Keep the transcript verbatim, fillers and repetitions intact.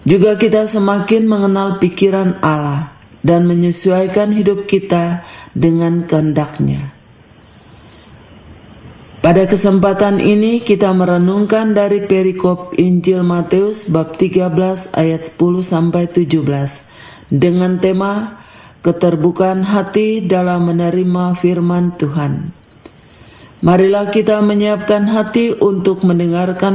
Juga kita semakin mengenal pikiran Allah dan menyesuaikan hidup kita dengan kehendak-Nya. Pada kesempatan ini kita merenungkan dari perikop Injil Matius bab tiga belas ayat sepuluh sampai tujuh belas dengan tema keterbukaan hati dalam menerima firman Tuhan. Marilah kita menyiapkan hati untuk mendengarkan